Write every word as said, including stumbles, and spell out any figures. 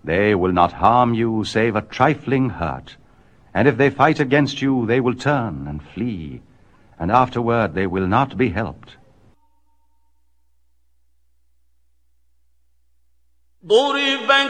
They will not harm you save a trifling hurt, and if they fight against you, they will turn and flee, and afterward they will not be helped. ضرب